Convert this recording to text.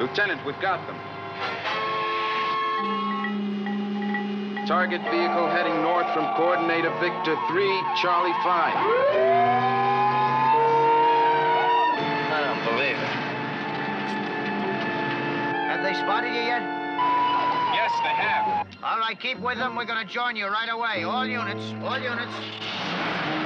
Lieutenant, we've got them. Target vehicle heading north from coordinator Victor 3, Charlie 5. I don't believe it. Have they spotted you yet? Yes, they have. All right, keep with them. We're gonna join you right away. All units, all units.